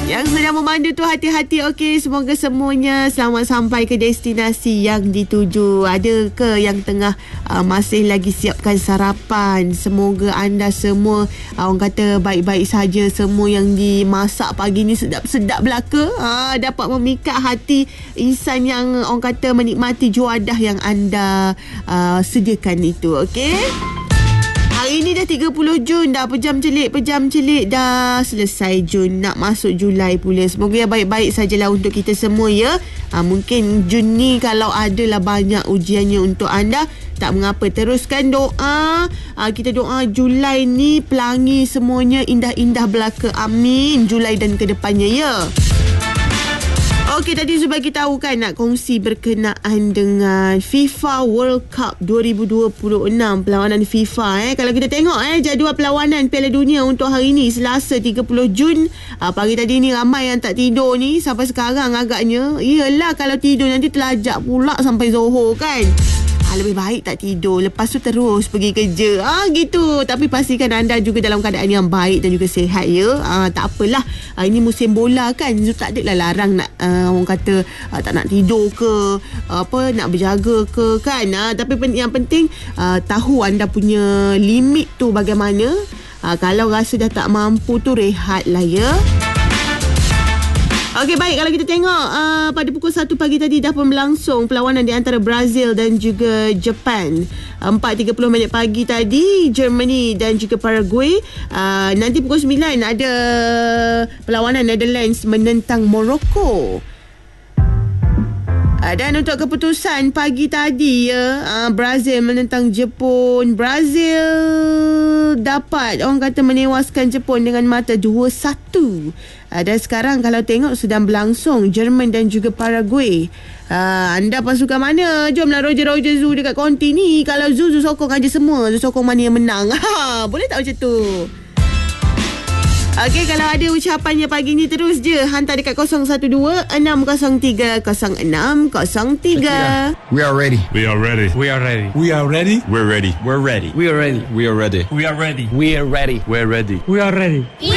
Yang sedang memandu tu hati-hati, okey. Semoga semuanya selamat sampai ke destinasi yang dituju. Ada ke yang tengah masih lagi siapkan sarapan? Semoga anda semua orang kata baik-baik saja. Semua yang dimasak pagi ni sedap-sedap belaka. Dapat memikat hati insan yang orang kata menikmati juadah yang anda sediakan itu, okey? Hari ni dah 30 Jun dah. Pejam celik dah selesai Jun. Nak masuk Julai pula. Semoga yang baik-baik sajalah untuk kita semua ya. Mungkin Jun ni kalau adalah banyak ujiannya untuk anda, tak mengapa, teruskan doa. Kita doa Julai ni pelangi semuanya indah-indah belaka. Amin. Julai dan kedepannya ya. Okey, tadi Zubair kita tahu kan nak kongsi berkenaan dengan FIFA World Cup 2026, perlawanan FIFA. Kalau kita tengok jadual perlawanan Piala Dunia untuk hari ni Selasa 30 Jun. Pagi tadi ni ramai yang tak tidur ni sampai sekarang agaknya. Iyalah, kalau tidur nanti terlajak pula sampai Zohor kan. Lebih baik tak tidur, lepas tu terus pergi kerja. Gitu. Tapi pastikan anda juga dalam keadaan yang baik dan juga sihat ya. Tak apalah. Ini musim bola kan. So, tak adalah larang nak orang kata tak nak tidur ke, nak berjaga ke kan. Tapi yang penting tahu anda punya limit tu bagaimana. Kalau rasa dah tak mampu tu rehatlah ya. Okey, baik, kalau kita tengok pada pukul 1 pagi tadi dah pun berlangsung perlawanan di antara Brazil dan juga Japan. 4.30 minit pagi tadi Germany dan juga Paraguay. Nanti pukul 9 ada perlawanan Netherlands menentang Morocco. Dan untuk keputusan pagi tadi ya, Brazil menentang Jepun. Brazil dapat orang kata menewaskan Jepun dengan mata 2-1. Dan sekarang kalau tengok sedang berlangsung Jerman dan juga Paraguay. Anda pasukan mana? Jomlah Roger Zoo dekat konti ni. Kalau Zoo sokong aja semua. Zoo sokong mana yang menang. Boleh tak macam tu? Okey, kalau ada ucapannya pagi ni terus je hantar dekat 012-603-0603. We are ready. We are ready. We are ready. We are ready. We're ready. We're ready. We are ready. We are ready. We are ready. We are ready. We're ready. We are ready. We